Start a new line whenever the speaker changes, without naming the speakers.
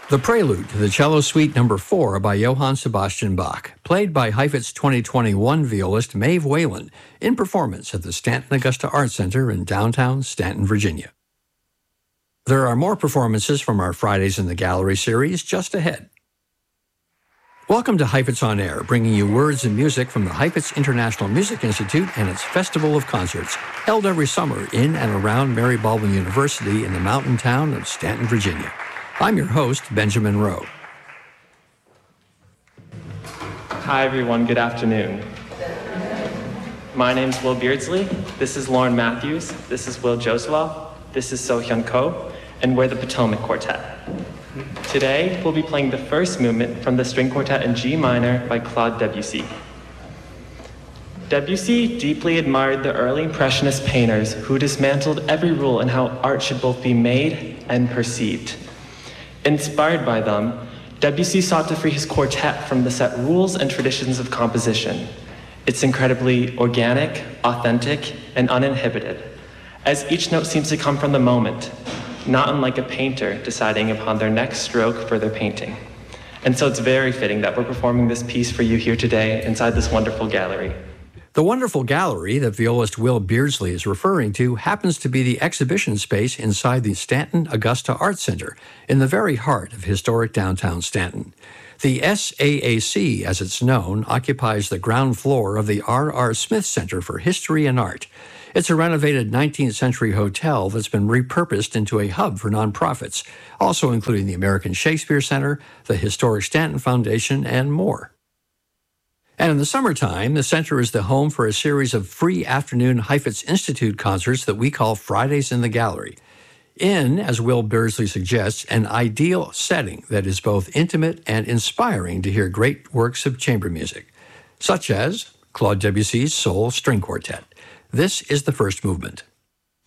The Prelude to the Cello Suite No. 4 by Johann Sebastian Bach, played by Heifetz 2021 violist Maeve Whalen in performance at the Stanton Augusta Art Center in downtown Stanton, Virginia. There are more performances from our Fridays in the Gallery series just ahead. Welcome to Heifetz on Air, bringing you words and music from the Heifetz International Music Institute and its Festival of Concerts, held every summer in and around Mary Baldwin University in the mountain town of Stanton, Virginia. I'm your host, Benjamin Rowe.
Hi, everyone. Good afternoon. My name's Will Beardsley. This is Lauren Matthews. This is Will Joseph. This is So-Hyun Ko, and we're the Potomac Quartet. Today, we'll be playing the first movement from the String Quartet in G minor by Claude Debussy. Debussy deeply admired the early Impressionist painters who dismantled every rule in how art should both be made and perceived. Inspired by them, Debussy sought to free his quartet from the set rules and traditions of composition. It's incredibly organic, authentic, and uninhibited, as each note seems to come from the moment, not unlike a painter deciding upon their next stroke for their painting. And so it's very fitting that we're performing this piece for you here today inside this wonderful gallery.
The wonderful gallery that violist Will Beardsley is referring to happens to be the exhibition space inside the Stanton Augusta Art Center in the very heart of historic downtown Stanton. The SAAC, as it's known, occupies the ground floor of the R.R. Smith Center for History and Art. It's a renovated 19th century hotel that's been repurposed into a hub for nonprofits, also including the American Shakespeare Center, the Historic Stanton Foundation, and more. And in the summertime, the center is the home for a series of free afternoon Heifetz Institute concerts that we call Fridays in the Gallery. In, as Will Beardsley suggests, an ideal setting that is both intimate and inspiring to hear great works of chamber music, such as Claude Debussy's Sole String Quartet. This is the first movement.